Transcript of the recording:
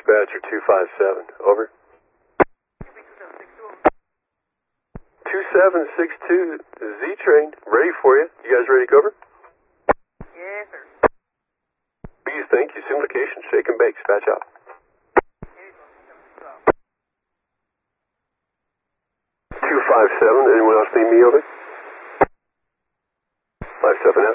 dispatcher 257. Over. 2762 Z-Train, ready for you. You guys ready to cover? Yes, sir. Please, thank you. Soon location, shake and bake, dispatch out. 257, anyone else need me over? 57